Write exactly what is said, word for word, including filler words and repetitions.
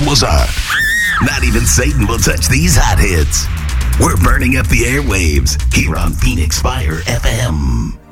was hot. Not even Satan will touch these hot hits. We're burning up the airwaves here on Phoenix Fire F M.